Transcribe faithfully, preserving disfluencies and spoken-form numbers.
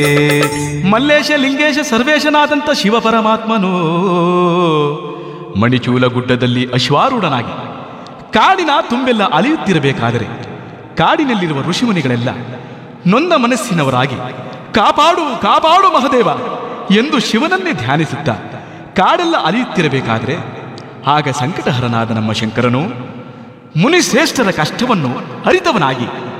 ಮಲ್ಲೇಶ ಲಿಂಗೇಶ ಸರ್ವೇಶನಾದಂಥ ಶಿವ ಪರಮಾತ್ಮನು ಮಣಿಚೂಲ ಗುಡ್ಡದಲ್ಲಿ ಅಶ್ವಾರೂಢನಾಗಿ ಕಾಡಿನ ತುಂಬೆಲ್ಲ ಅಲಿಯುತ್ತಿರಬೇಕಾದರೆ ಕಾಡಿನಲ್ಲಿರುವ ಋಷಿಮುನಿಗಳೆಲ್ಲ ನೊಂದ ಮನಸ್ಸಿನವರಾಗಿ ಕಾಪಾಡು ಕಾಪಾಡು ಮಹದೇವ ಎಂದು ಶಿವನನ್ನೇ ಧ್ಯಾನಿಸುತ್ತ ಕಾಡೆಲ್ಲ ಅಲಿಯುತ್ತಿರಬೇಕಾದರೆ ಆಗ ಸಂಕಟಹರನಾದ ನಮ್ಮ ಶಂಕರನು ಮುನಿಶ್ರೇಷ್ಠರ ಕಷ್ಟವನ್ನು ಅರಿತವನಾಗಿ